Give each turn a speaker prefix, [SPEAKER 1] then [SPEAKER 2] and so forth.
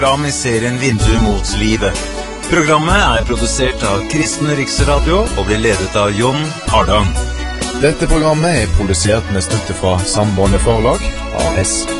[SPEAKER 1] Program I serien Vindu mot livet. Programmet produsert av Kristen Riksradio og blir ledet av Jon Hardang.
[SPEAKER 2] Dette programmet produsert med støtte fra Sambandet Forlag, AS.